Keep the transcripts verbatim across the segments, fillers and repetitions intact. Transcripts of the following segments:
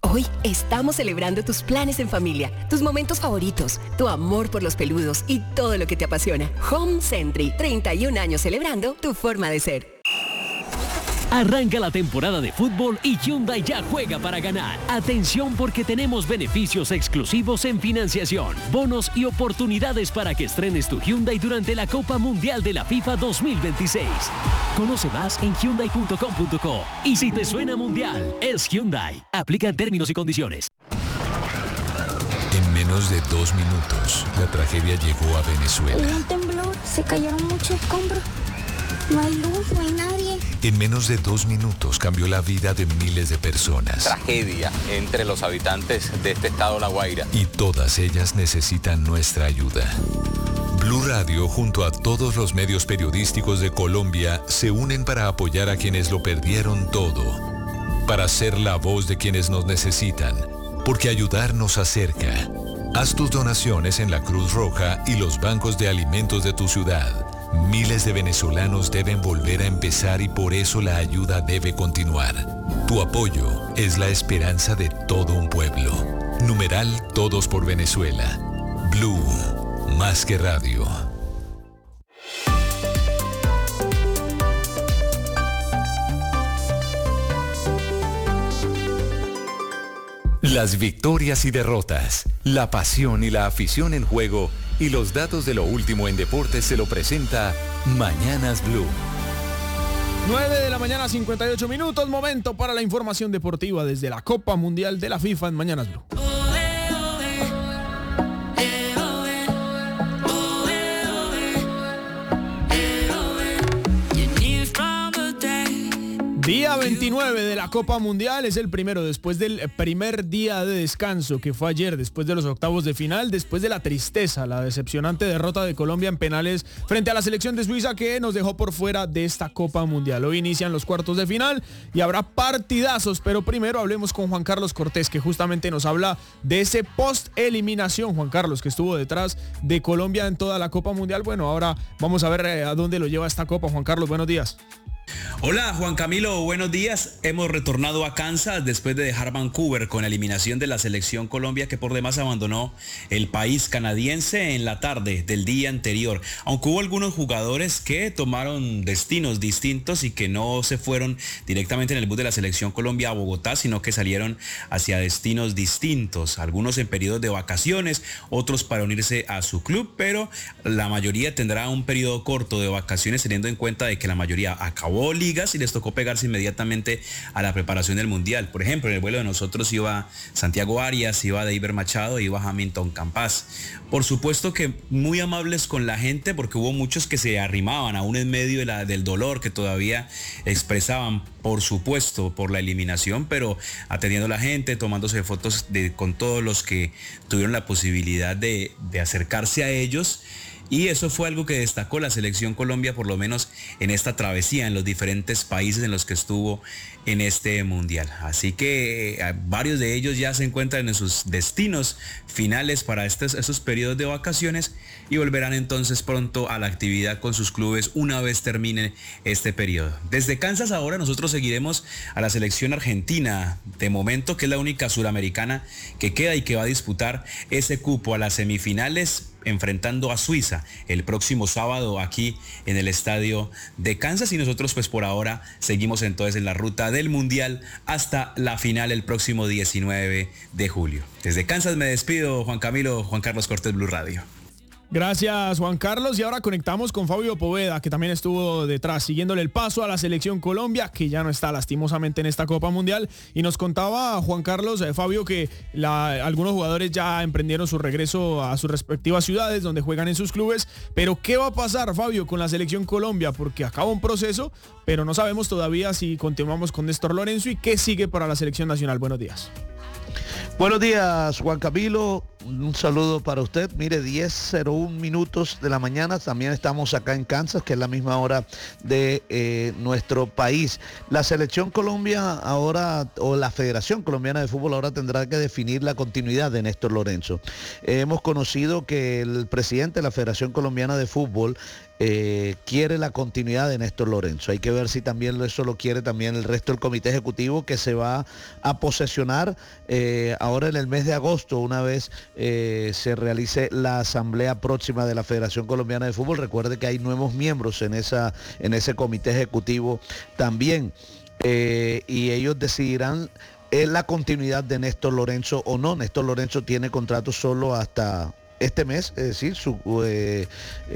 Hoy estamos celebrando tus planes en familia, tus momentos favoritos, tu amor por los peludos y todo lo que te apasiona. Home Century, treinta y un años celebrando tu forma de ser. Arranca la temporada de fútbol y Hyundai ya juega para ganar. Atención porque tenemos beneficios exclusivos en financiación, bonos y oportunidades para que estrenes tu Hyundai durante la Copa Mundial de la FIFA dos mil veintiséis. Conoce más en hyundai punto com punto co. Y si te suena mundial, es Hyundai. Aplican términos y condiciones. En menos de dos minutos, la tragedia llegó a Venezuela. Hubo un temblor, se cayeron muchos escombros. No hay luz, no hay nadie. En menos de dos minutos cambió la vida de miles de personas. Tragedia entre los habitantes de este estado La Guaira. Y todas ellas necesitan nuestra ayuda. Blue Radio, junto a todos los medios periodísticos de Colombia, se unen para apoyar a quienes lo perdieron todo. Para ser la voz de quienes nos necesitan. Porque ayudar nos acerca. Haz tus donaciones en la Cruz Roja y los bancos de alimentos de tu ciudad. Miles de venezolanos deben volver a empezar y por eso la ayuda debe continuar. Tu apoyo es la esperanza de todo un pueblo. Numeral Todos por Venezuela. Blue, más que radio. Las victorias y derrotas, la pasión y la afición en juego y los datos de lo último en deportes se lo presenta Mañanas Blue. nueve de la mañana, cincuenta y ocho minutos, momento para la información deportiva desde la Copa Mundial de la FIFA en Mañanas Blue. Día veintinueve de la Copa Mundial, es el primero después del primer día de descanso que fue ayer, después de los octavos de final, después de la tristeza, la decepcionante derrota de Colombia en penales frente a la selección de Suiza que nos dejó por fuera de esta Copa Mundial. Hoy inician los cuartos de final y habrá partidazos, pero primero hablemos con Juan Carlos Cortés, que justamente nos habla de ese post-eliminación, Juan Carlos, que estuvo detrás de Colombia en toda la Copa Mundial. Bueno, ahora vamos a ver a dónde lo lleva esta Copa. Juan Carlos, buenos días. Hola Juan Camilo, buenos días. Hemos retornado a Kansas después de dejar Vancouver con la eliminación de la selección Colombia, que por demás abandonó el país canadiense en la tarde del día anterior. Aunque hubo algunos jugadores que tomaron destinos distintos y que no se fueron directamente en el bus de la selección Colombia a Bogotá, sino que salieron hacia destinos distintos. Algunos en periodos de vacaciones, otros para unirse a su club, pero la mayoría tendrá un periodo corto de vacaciones, teniendo en cuenta de que la mayoría acabó ligas y les tocó pegarse inmediatamente a la preparación del Mundial. Por ejemplo, en el vuelo de nosotros iba Santiago Arias, iba Deiber Machado, iba Hamilton Campas. Por supuesto que muy amables con la gente, porque hubo muchos que se arrimaban aún en medio de la, del dolor que todavía expresaban, por supuesto, por la eliminación, pero atendiendo a la gente, tomándose fotos de, con todos los que tuvieron la posibilidad de, de acercarse a ellos. Y eso fue algo que destacó la selección Colombia, por lo menos en esta travesía, en los diferentes países en los que estuvo en este mundial. Así que eh, varios de ellos ya se encuentran en sus destinos finales para estos, esos periodos de vacaciones y volverán entonces pronto a la actividad con sus clubes una vez termine este periodo. Desde Kansas ahora nosotros seguiremos a la selección argentina, de momento, que es la única suramericana que queda y que va a disputar ese cupo a las semifinales, enfrentando a Suiza el próximo sábado aquí en el estadio de Kansas, y nosotros pues por ahora seguimos entonces en la ruta del Mundial hasta la final el próximo diecinueve de julio. Desde Kansas me despido, Juan Camilo, Juan Carlos Cortés, Blue Radio. Gracias, Juan Carlos, y ahora conectamos con Fabio Poveda, que también estuvo detrás siguiéndole el paso a la selección Colombia, que ya no está lastimosamente en esta Copa Mundial, y nos contaba Juan Carlos, eh, Fabio, que la, algunos jugadores ya emprendieron su regreso a sus respectivas ciudades donde juegan en sus clubes, pero ¿qué va a pasar, Fabio, con la selección Colombia? Porque acaba un proceso, pero no sabemos todavía si continuamos con Néstor Lorenzo y qué sigue para la selección nacional. Buenos días. Buenos días, Juan Camilo. Un saludo para usted. Mire, diez cero uno minutos de la mañana. También estamos acá en Kansas, que es la misma hora de eh, nuestro país. La selección Colombia ahora, o la Federación Colombiana de Fútbol ahora tendrá que definir la continuidad de Néstor Lorenzo. Eh, hemos conocido que el presidente de la Federación Colombiana de Fútbol eh, quiere la continuidad de Néstor Lorenzo. Hay que ver si también eso lo quiere también el resto del comité ejecutivo, que se va a posesionar eh, ahora en el mes de agosto, una vez eh, se realice la asamblea próxima de la Federación Colombiana de Fútbol. Recuerde que hay nuevos miembros en, esa, en ese comité ejecutivo también, eh, y ellos decidirán eh, la continuidad de Néstor Lorenzo o no. Néstor Lorenzo tiene contrato solo hasta este mes, es decir, su eh,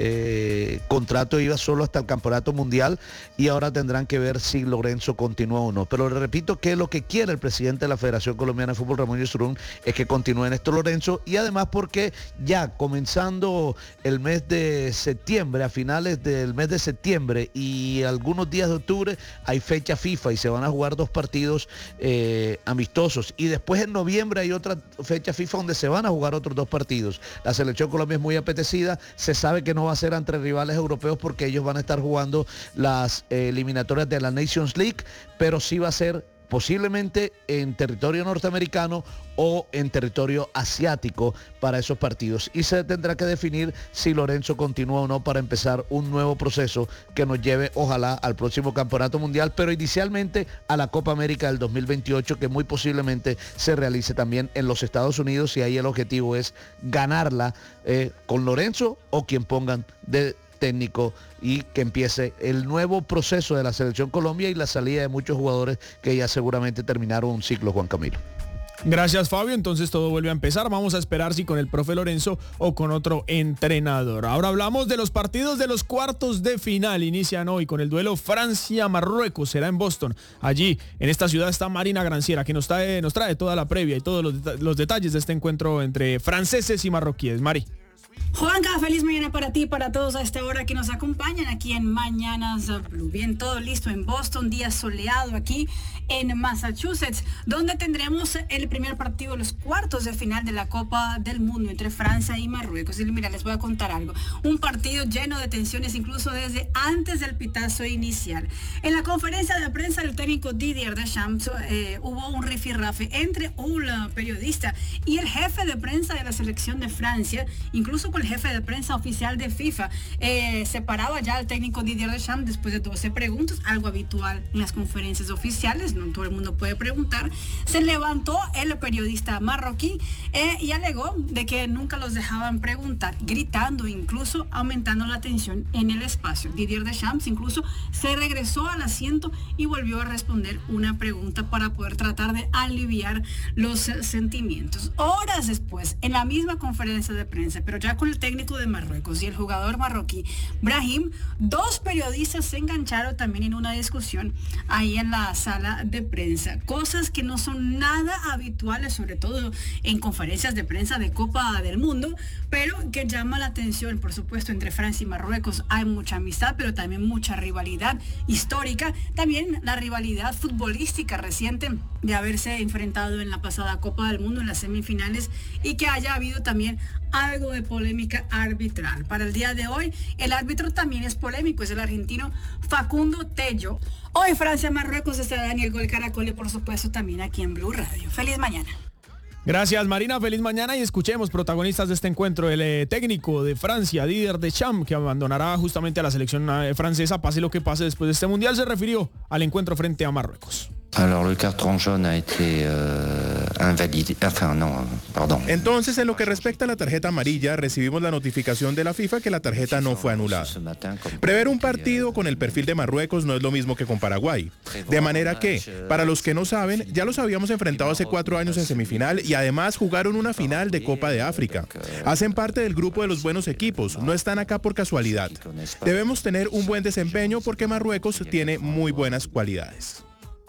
eh, contrato iba solo hasta el Campeonato Mundial, y ahora tendrán que ver si Lorenzo continúa o no. Pero le repito que lo que quiere el presidente de la Federación Colombiana de Fútbol, Ramón Yesurún, es que continúe Néstor Lorenzo, y además porque ya comenzando el mes de septiembre, a finales del mes de septiembre y algunos días de octubre, hay fecha FIFA y se van a jugar dos partidos eh, amistosos, y después en noviembre hay otra fecha FIFA donde se van a jugar otros dos partidos. La selección Colombia es muy apetecida, se sabe que no va a ser entre rivales europeos porque ellos van a estar jugando las eh, eliminatorias de la Nations League, pero sí va a ser posiblemente en territorio norteamericano o en territorio asiático para esos partidos, y se tendrá que definir si Lorenzo continúa o no para empezar un nuevo proceso que nos lleve ojalá al próximo Campeonato Mundial, pero inicialmente a la Copa América del dos mil veintiocho, que muy posiblemente se realice también en los Estados Unidos, y ahí el objetivo es ganarla eh, con Lorenzo o quien pongan de técnico, y que empiece el nuevo proceso de la Selección Colombia y la salida de muchos jugadores que ya seguramente terminaron un ciclo, Juan Camilo. Gracias, Fabio. Entonces todo vuelve a empezar. Vamos a esperar si con el profe Lorenzo o con otro entrenador. Ahora hablamos de los partidos de los cuartos de final. Inician hoy con el duelo Francia-Marruecos. Será en Boston. Allí, en esta ciudad, está Marina Granciera, que nos trae, nos trae toda la previa y todos los, los detalles de este encuentro entre franceses y marroquíes. Mari. Juanca, feliz mañana para ti, para todos a esta hora que nos acompañan aquí en Mañanas Blue. Bien, todo listo en Boston, día soleado aquí en Massachusetts, donde tendremos el primer partido de los cuartos de final de la Copa del Mundo entre Francia y Marruecos. Y mira, les voy a contar algo. Un partido lleno de tensiones, incluso desde antes del pitazo inicial. En la conferencia de prensa del técnico Didier Deschamps eh, hubo un rifirrafe entre un periodista y el jefe de prensa de la selección de Francia, incluso con el jefe de prensa oficial de FIFA. Eh, se paraba ya el técnico Didier Deschamps después de doce preguntas, algo habitual en las conferencias oficiales, no todo el mundo puede preguntar. Se levantó el periodista marroquí eh, y alegó de que nunca los dejaban preguntar, gritando, incluso aumentando la tensión en el espacio. Didier Deschamps incluso se regresó al asiento y volvió a responder una pregunta para poder tratar de aliviar los sentimientos. Horas después, en la misma conferencia de prensa, pero ya con el técnico de Marruecos y el jugador marroquí Brahim, dos periodistas se engancharon también en una discusión ahí en la sala de prensa, cosas que no son nada habituales, sobre todo en conferencias de prensa de Copa del Mundo, pero que llama la atención. Por supuesto, entre Francia y Marruecos hay mucha amistad, pero también mucha rivalidad histórica, también la rivalidad futbolística reciente de haberse enfrentado en la pasada Copa del Mundo en las semifinales, y que haya habido también algo de polémica arbitral. Para el día de hoy, el árbitro también es polémico, es el argentino Facundo Tello. Hoy Francia-Marruecos estará en el Gol Caracol y por supuesto también aquí en Blue Radio. Feliz mañana. Gracias, Marina, feliz mañana, y escuchemos protagonistas de este encuentro, el eh, técnico de Francia, Didier Deschamps, que abandonará justamente a la selección eh, francesa, pase lo que pase después de este mundial. Se refirió al encuentro frente a Marruecos. Alors, le carton jaune a été euh, invalidé. Enfin, no, pardon. Entonces, en lo que respecta a la tarjeta amarilla, recibimos la notificación de la FIFA que la tarjeta no fue anulada. Prever un partido con el perfil de Marruecos no es lo mismo que con Paraguay. De manera que, para los que no saben, ya los habíamos enfrentado hace cuatro años en semifinal y además jugaron una final de Copa de África. Hacen parte del grupo de los buenos equipos, no están acá por casualidad. Debemos tener un buen desempeño porque Marruecos tiene muy buenas cualidades.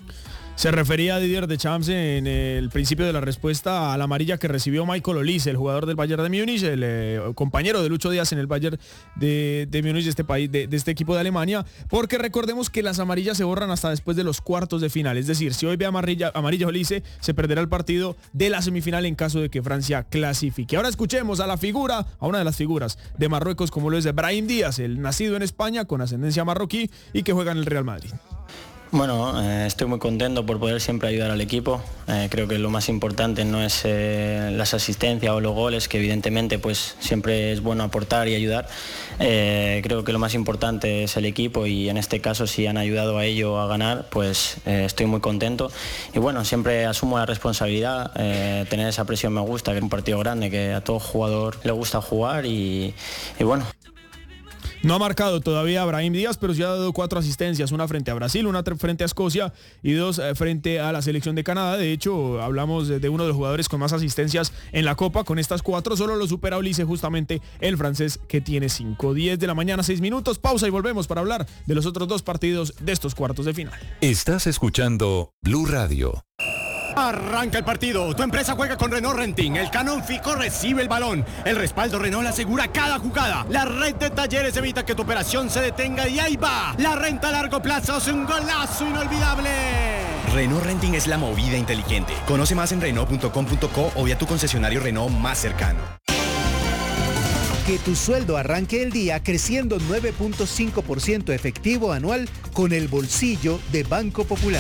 Se refería a Didier Deschamps en el principio de la respuesta a la amarilla que recibió Michael Olise, el jugador del Bayern de Múnich, el eh, compañero de Lucho Díaz en el Bayern de, de Múnich, de este país, de, de este equipo de Alemania, porque recordemos que las amarillas se borran hasta después de los cuartos de final. Es decir, si hoy ve amarilla, amarilla Olise, se perderá el partido de la semifinal en caso de que Francia clasifique. Ahora escuchemos a la figura, a una de las figuras de Marruecos, como lo es de Brahim Díaz, el nacido en España con ascendencia marroquí y que juega en el Real Madrid. Bueno, eh, estoy muy contento por poder siempre ayudar al equipo. Eh, creo que lo más importante no es eh, las asistencias o los goles, que evidentemente pues siempre es bueno aportar y ayudar. Eh, creo que lo más importante es el equipo y en este caso si han ayudado a ello a ganar, pues eh, estoy muy contento. Y bueno, siempre asumo la responsabilidad, eh, tener esa presión me gusta, que es un partido grande, que a todo jugador le gusta jugar y, y bueno. No ha marcado todavía Brahim Díaz, pero sí ha dado cuatro asistencias, una frente a Brasil, una frente a Escocia y dos frente a la selección de Canadá. De hecho, hablamos de uno de los jugadores con más asistencias en la Copa. Con estas cuatro solo lo supera Olise, justamente el francés, que tiene cinco. diez de la mañana, seis minutos, pausa y volvemos para hablar de los otros dos partidos de estos cuartos de final. Estás escuchando Blue Radio. Arranca el partido, tu empresa juega con Renault Renting, el Canon Fico recibe el balón, el respaldo Renault asegura cada jugada, la red de talleres evita que tu operación se detenga y ahí va, la renta a largo plazo es un golazo inolvidable. Renault Renting es la movida inteligente, conoce más en renault punto com punto co o vía tu concesionario Renault más cercano. Que tu sueldo arranque el día creciendo nueve punto cinco por ciento efectivo anual con el bolsillo de Banco Popular.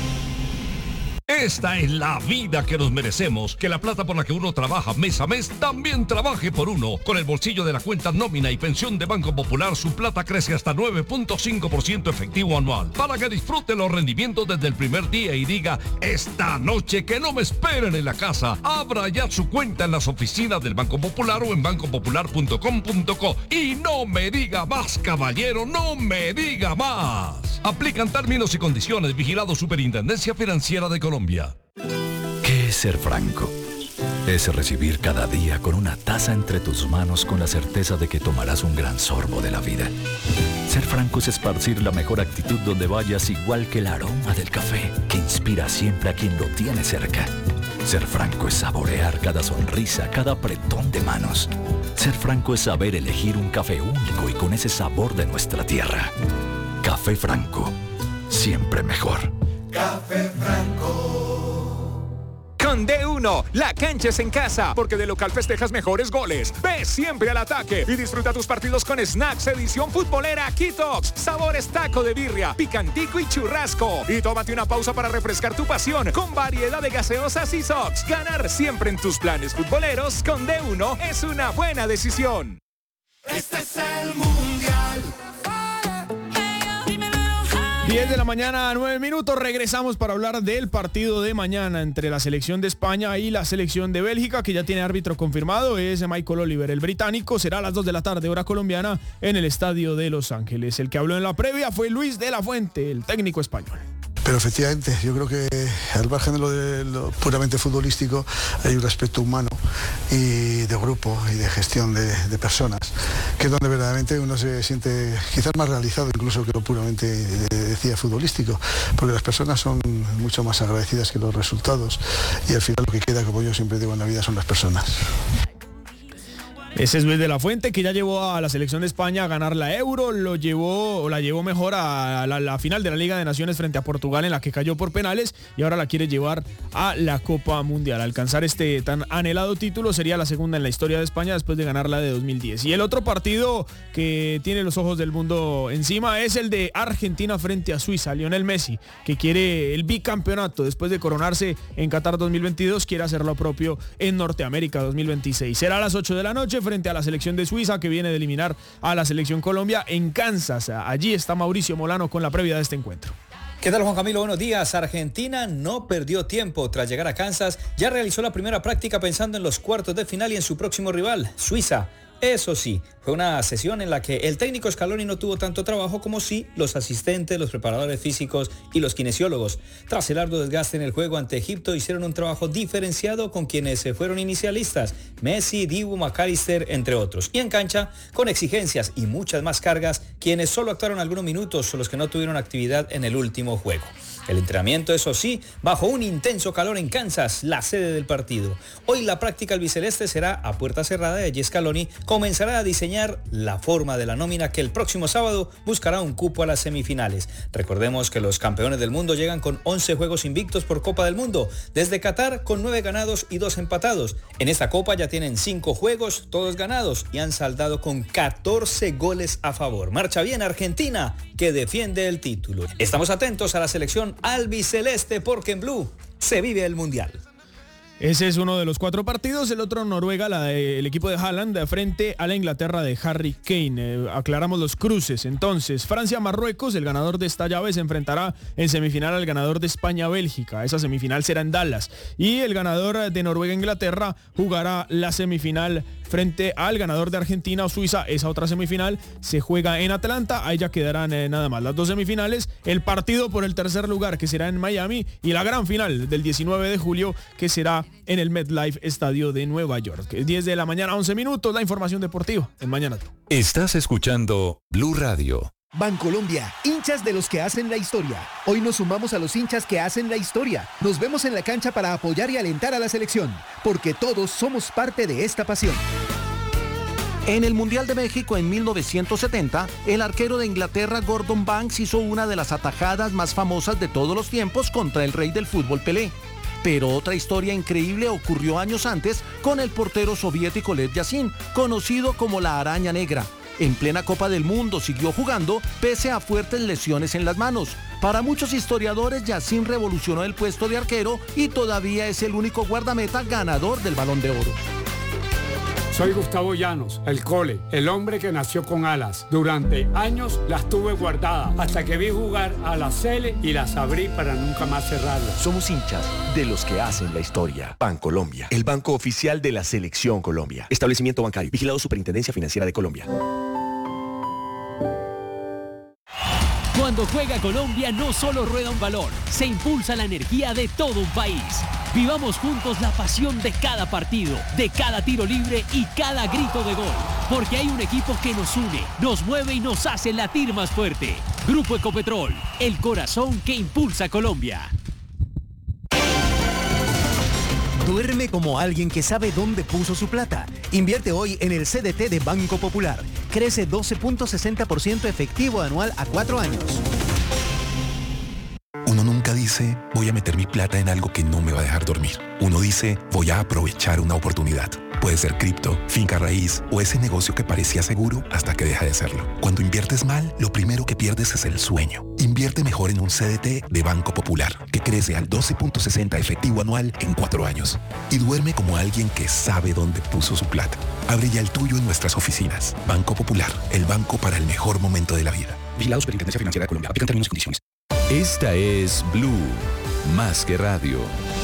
Esta es la vida que nos merecemos, que la plata por la que uno trabaja mes a mes también trabaje por uno. Con el bolsillo de la cuenta nómina y pensión de Banco Popular, su plata crece hasta nueve punto cinco por ciento efectivo anual, para que disfrute los rendimientos desde el primer día y diga, esta noche que no me esperen en la casa. Abra ya su cuenta en las oficinas del Banco Popular o en banco popular punto com punto co. Y no me diga más, caballero, no me diga más. Aplican términos y condiciones. Vigilado Superintendencia Financiera de Colombia. ¿Qué es ser franco? Es recibir cada día con una taza entre tus manos con la certeza de que tomarás un gran sorbo de la vida. Ser franco es esparcir la mejor actitud donde vayas, igual que el aroma del café, que inspira siempre a quien lo tiene cerca. Ser franco es saborear cada sonrisa, cada apretón de manos. Ser franco es saber elegir un café único y con ese sabor de nuestra tierra. Café Franco, siempre mejor. Café Franco. Con D uno, la cancha es en casa, porque de local festejas mejores goles. Ve siempre al ataque y disfruta tus partidos con snacks edición futbolera Kitox, sabores taco de birria, picantico y churrasco. Y tómate una pausa para refrescar tu pasión con variedad de gaseosas y sox. Ganar siempre en tus planes futboleros con D uno es una buena decisión. Este es el Mundial. diez de la mañana, nueve minutos, regresamos para hablar del partido de mañana entre la selección de España y la selección de Bélgica, que ya tiene árbitro confirmado, es Michael Oliver, el británico. Será a las dos de la tarde, hora colombiana, en el estadio de Los Ángeles. El que habló en la previa fue Luis de la Fuente, el técnico español. Pero efectivamente, yo creo que al margen de lo, de lo puramente futbolístico hay un aspecto humano y de grupo y de gestión de, de personas, que es donde verdaderamente uno se siente quizás más realizado incluso que lo puramente eh, decía futbolístico, porque las personas son mucho más agradecidas que los resultados y al final lo que queda, como yo siempre digo en la vida, son las personas. Ese es Luis de la Fuente, que ya llevó a la selección de España a ganar la Euro, lo llevó, o la llevó mejor a la, la final de la Liga de Naciones frente a Portugal, en la que cayó por penales, y ahora la quiere llevar a la Copa Mundial. Alcanzar este tan anhelado título sería la segunda en la historia de España después de ganar la de dos mil diez. Y el otro partido que tiene los ojos del mundo encima es el de Argentina frente a Suiza. Lionel Messi, que quiere el bicampeonato después de coronarse en Qatar dos mil veintidós, quiere hacer lo propio en Norteamérica dos mil veintiséis. Será a las ocho de la noche frente a la selección de Suiza, que viene de eliminar a la selección Colombia en Kansas. Allí está Mauricio Molano con la previa de este encuentro. ¿Qué tal, Juan Camilo? Buenos días. Argentina no perdió tiempo. Tras llegar a Kansas, ya realizó la primera práctica pensando en los cuartos de final y en su próximo rival, Suiza. Eso sí, fue una sesión en la que el técnico Scaloni no tuvo tanto trabajo como sí los asistentes, los preparadores físicos y los kinesiólogos. Tras el arduo desgaste en el juego ante Egipto, hicieron un trabajo diferenciado con quienes se fueron inicialistas, Messi, Dibu, McAllister, entre otros. Y en cancha, con exigencias y muchas más cargas, quienes solo actuaron algunos minutos son los que no tuvieron actividad en el último juego. El entrenamiento, eso sí, bajo un intenso calor en Kansas, la sede del partido. Hoy la práctica albiceleste será a puerta cerrada y Scaloni comenzará a diseñar la forma de la nómina que el próximo sábado buscará un cupo a las semifinales. Recordemos que los campeones del mundo llegan con once juegos invictos por Copa del Mundo, desde Qatar con nueve ganados y dos empatados. En esta Copa ya tienen cinco juegos, todos ganados, y han saldado con catorce goles a favor. Marcha bien Argentina, que defiende el título. Estamos atentos a la selección albiceleste porque en Blue se vive el Mundial. Ese es uno de los cuatro partidos, el otro Noruega, la de, el equipo de Haaland, de frente a la Inglaterra de Harry Kane. Eh, aclaramos los cruces. Entonces, Francia-Marruecos, el ganador de esta llave se enfrentará en semifinal al ganador de España-Bélgica. Esa semifinal será en Dallas. Y el ganador de Noruega-Inglaterra jugará la semifinal frente al ganador de Argentina o Suiza. Esa otra semifinal se juega en Atlanta. Ahí ya quedarán eh, nada más las dos semifinales. El partido por el tercer lugar, que será en Miami, y la gran final del diecinueve de julio, que será en el MetLife Estadio de Nueva York. diez de la mañana, once minutos, la información deportiva en Mañana Blue. Estás escuchando Blue Radio. Bancolombia, hinchas de los que hacen la historia. Hoy nos sumamos a los hinchas que hacen la historia. Nos vemos en la cancha para apoyar y alentar a la selección, porque todos somos parte de esta pasión. En el Mundial de México en mil novecientos setenta, el arquero de Inglaterra Gordon Banks hizo una de las atajadas más famosas de todos los tiempos contra el rey del fútbol Pelé. Pero otra historia increíble ocurrió años antes con el portero soviético Lev Yashin, conocido como la Araña Negra. En plena Copa del Mundo siguió jugando pese a fuertes lesiones en las manos. Para muchos historiadores, Yashin revolucionó el puesto de arquero y todavía es el único guardameta ganador del Balón de Oro. Soy Gustavo Llanos, el Cole, el hombre que nació con alas. Durante años las tuve guardadas hasta que vi jugar a la Cele y las abrí para nunca más cerrarlas. Somos hinchas de los que hacen la historia. Bancolombia, el banco oficial de la Selección Colombia. Establecimiento bancario, vigilado Superintendencia Financiera de Colombia. Cuando juega Colombia no solo rueda un balón, se impulsa la energía de todo un país. Vivamos juntos la pasión de cada partido, de cada tiro libre y cada grito de gol. Porque hay un equipo que nos une, nos mueve y nos hace latir más fuerte. Grupo Ecopetrol, el corazón que impulsa Colombia. Duerme como alguien que sabe dónde puso su plata. Invierte hoy en el C D T de Banco Popular. Crece doce punto sesenta por ciento efectivo anual a cuatro años. Uno nunca dice, voy a meter mi plata en algo que no me va a dejar dormir. Uno dice, voy a aprovechar una oportunidad. Puede ser cripto, finca raíz o ese negocio que parecía seguro hasta que deja de serlo. Cuando inviertes mal, lo primero que pierdes es el sueño. Invierte mejor en un C D T de Banco Popular, que crece al doce punto sesenta efectivo anual en cuatro años. Y duerme como alguien que sabe dónde puso su plata. Abre ya el tuyo en nuestras oficinas. Banco Popular, el banco para el mejor momento de la vida. Vigilado Superintendencia Financiera de Colombia. Aplican términos y condiciones. Esta es Blue, más que radio.